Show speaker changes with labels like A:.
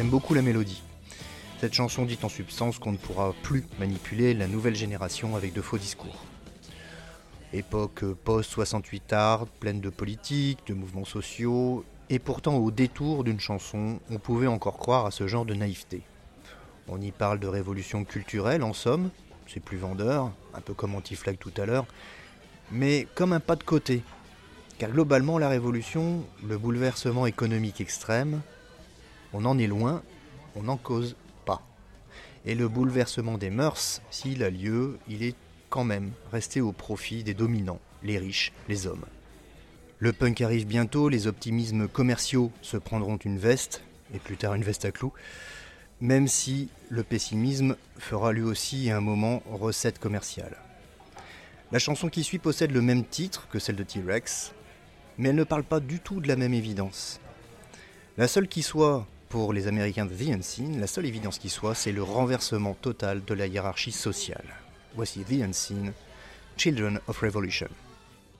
A: J'aime beaucoup la mélodie. Cette chanson dit en substance qu'on ne pourra plus manipuler la nouvelle génération avec de faux discours. Époque post-68 art, pleine de politique, de mouvements sociaux, et pourtant au détour d'une chanson, on pouvait encore croire à ce genre de naïveté. On y parle de révolution culturelle en somme, c'est plus vendeur, un peu comme Anti-Flag tout à l'heure, mais comme un pas de côté. Car globalement la révolution, le bouleversement économique extrême, on en est loin, on n'en cause pas. Et le bouleversement des mœurs, s'il a lieu, il est quand même resté au profit des dominants, les riches, les hommes. Le punk arrive bientôt, les optimismes commerciaux se prendront une veste, et plus tard une veste à clous, même si le pessimisme fera lui aussi à un moment recette commerciale. La chanson qui suit possède le même titre que celle de T-Rex, mais elle ne parle pas du tout de la même évidence. La seule qui soit, pour les Américains de The Unseen, la seule évidence qui soit, c'est le renversement total de la hiérarchie sociale. Voici The Unseen, Children of Revolution.